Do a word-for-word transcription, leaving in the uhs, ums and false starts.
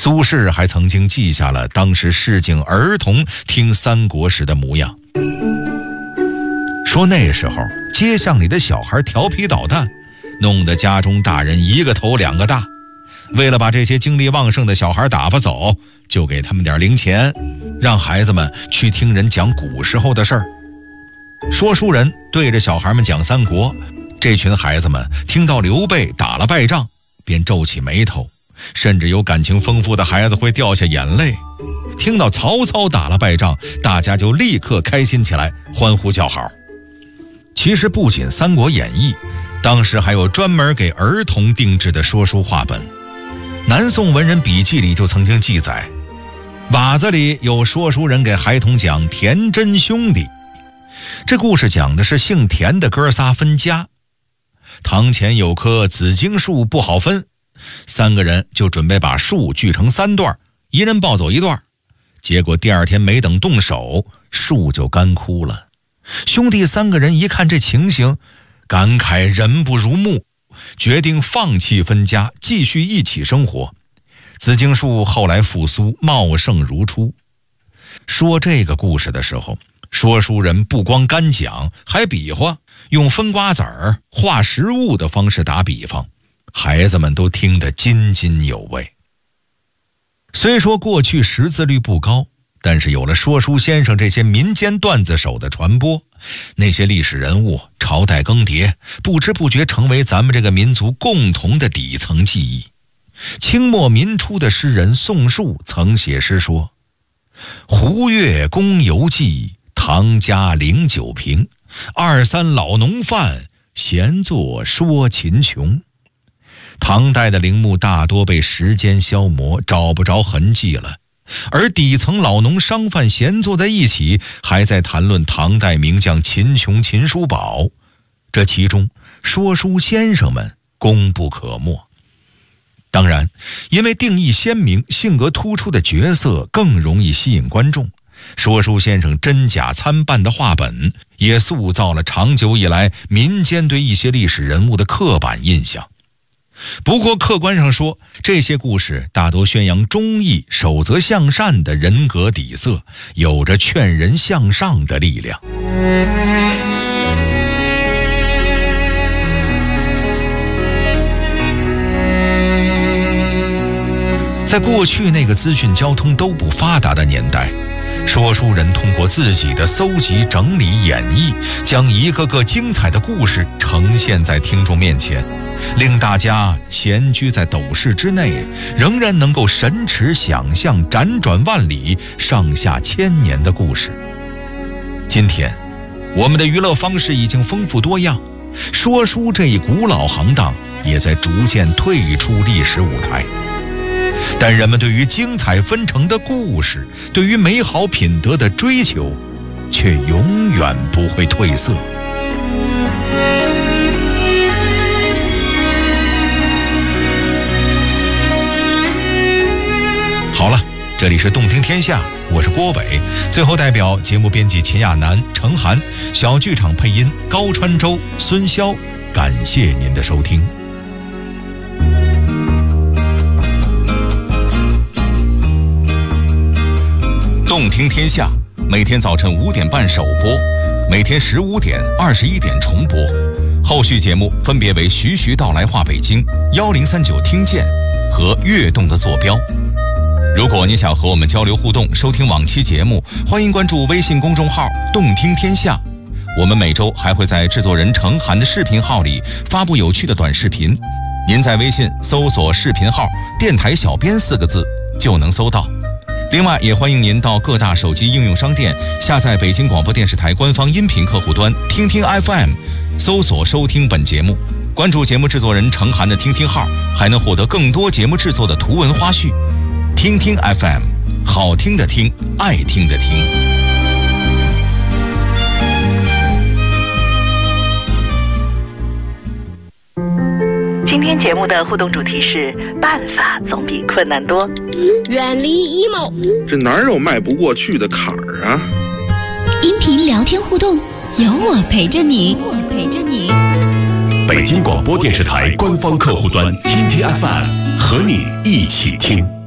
苏轼还曾经记下了当时市井儿童听三国时的模样，说那时候街巷里的小孩调皮捣蛋，弄得家中大人一个头两个大。为了把这些精力旺盛的小孩打发走，就给他们点零钱，让孩子们去听人讲古时候的事儿。说书人对着小孩们讲三国，这群孩子们听到刘备打了败仗，便皱起眉头，甚至有感情丰富的孩子会掉下眼泪。听到曹操打了败仗，大家就立刻开心起来，欢呼叫好。其实不仅《三国演义》，当时还有专门给儿童定制的说书话本。南宋文人笔记里就曾经记载，瓦子里有说书人给孩童讲田真兄弟。这故事讲的是姓田的哥仨分家，堂前有棵紫荆树不好分，三个人就准备把树锯成三段，一人抱走一段。结果第二天没等动手，树就干枯了。兄弟三个人一看这情形，感慨人不如木，决定放弃分家，继续一起生活。紫荆树后来复苏，茂盛如初。说这个故事的时候，说书人不光干讲，还比划，用分瓜子儿、画实物的方式打比方，孩子们都听得津津有味。虽说过去识字率不高，但是有了说书先生这些民间段子手的传播，那些历史人物、朝代更迭，不知不觉成为咱们这个民族共同的底层记忆。清末民初的诗人宋树曾写诗说：胡越公游记，唐家零九平，二三老农贩，闲坐说秦琼。唐代的陵墓大多被时间消磨，找不着痕迹了，而底层老农商贩闲坐在一起，还在谈论唐代名将秦琼、秦叔宝。这其中说书先生们功不可没。当然，因为定义鲜明、性格突出的角色更容易吸引观众，说书先生真假参半的话本也塑造了长久以来民间对一些历史人物的刻板印象。不过客观上说，这些故事大多宣扬忠义、守则向善的人格底色，有着劝人向上的力量。在过去那个资讯交通都不发达的年代，说书人通过自己的搜集、整理、演绎，将一个个精彩的故事呈现在听众面前，令大家闲居在斗室之内，仍然能够神驰想象辗转万里、上下千年的故事。今天，我们的娱乐方式已经丰富多样，说书这一古老行当也在逐渐退出历史舞台。但人们对于精彩纷呈的故事，对于美好品德的追求，却永远不会褪色。好了，这里是动听天下，我是郭伟。最后代表节目编辑秦亚楠、程涵，小剧场配音高川洲、孙潇，感谢您的收听。动听天下每天早晨五点半首播，每天十五点、二十一点重播。后续节目分别为徐徐道来话北京、幺零三九听见和跃动的坐标。如果你想和我们交流互动，收听往期节目，欢迎关注微信公众号动听天下。我们每周还会在制作人程涵的视频号里发布有趣的短视频，您在微信搜索视频号电台小编四个字就能搜到。另外也欢迎您到各大手机应用商店下载北京广播电视台官方音频客户端听听 F M， 搜索收听本节目，关注节目制作人程涵的听听号，还能获得更多节目制作的图文花絮。听听 F M， 好听的听，爱听的听。 今天节目的互动主题是办法总比困难多， 远离 emo， 这哪有迈不过去的坎儿啊？ 音频聊天互动，有我陪着你，我陪着你。 北京广播电视台官方客户端听听 F M， 和你一起听。